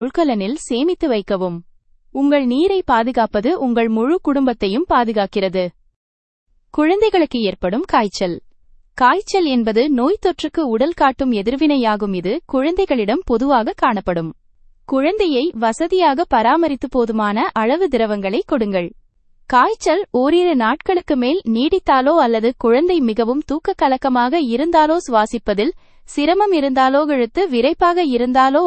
கொள்கலனில் சேமித்து வைக்கவும். உங்கள் நீரை பாதுகாப்பது உங்கள் முழு குடும்பத்தையும் பாதுகாக்கிறது. குழந்தைகளுக்கு ஏற்படும் காய்ச்சல். காய்ச்சல் என்பது நோய் தொற்றுக்கு உடல் காட்டும் எதிர்வினையாகும். இது குழந்தைகளிடம் பொதுவாக காணப்படும். குழந்தையை வசதியாக பராமரித்து போதுமான அளவு திரவங்களை கொடுங்கள். காய்ச்சல் ஓரிரு நாட்களுக்கு மேல் நீடித்தாலோ அல்லது குழந்தை மிகவும் தூக்க கலக்கமாக இருந்தாலோ சுவாசிப்பதில் சிரமம் இருந்தாலோ இழுத்து விரைப்பாக இருந்தாலோ